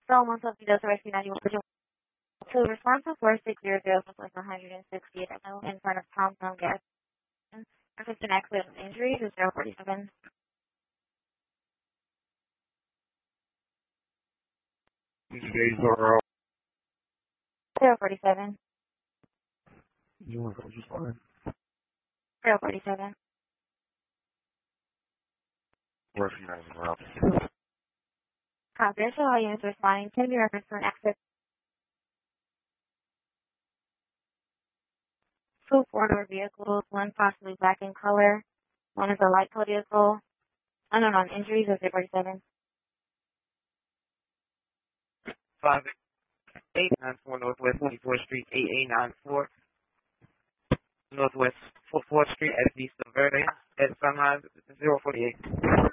So, months of the rescue 91. To respond to 4600 with 168 in front of Thompson Gas. If an accident and injuries is 047. Today's are 047. you want to go just fine. 047. Recognize the route. Confidential all units responding can be referenced to an accident. Two four-door vehicles, one possibly black in color, one is a light colored vehicle. Unknown on injuries is 047. 5894 Northwest 24th Street, 8894 Northwest 4th Street, SD Silverde, at Sunrise 048.